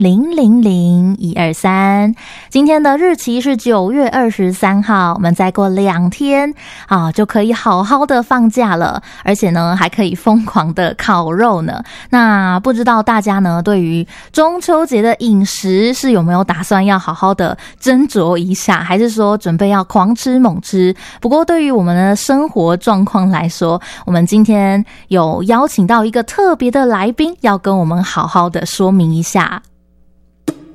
0000123，今天的日期是9月23号，我们再过2天就可以好好的放假了，而且呢还可以疯狂的烤肉呢。那不知道大家呢对于中秋节的饮食是有没有打算要好好的斟酌一下，还是说准备要狂吃猛吃？不过对于我们的生活状况来说，我们今天有邀请到一个特别的来宾，要跟我们好好的说明一下。